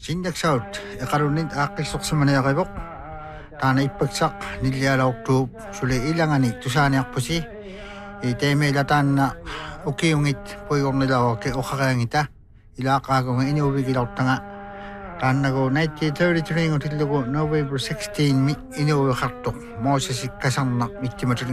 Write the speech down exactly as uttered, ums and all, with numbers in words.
Sinjaksaut eqarunit aaqqissorsamaniaqavuq taana ippaksaq nillialortuup suli ilangani tusaaniarpusi iteemila taanna ukiungit puigornilaorki oqaqaangita ilaaqaagunga inuuvigilortanga taannagu nineteen thirty-three ngutillugu November sixteen mi inuuviqartuq moosasikkasarnaq mittimatuli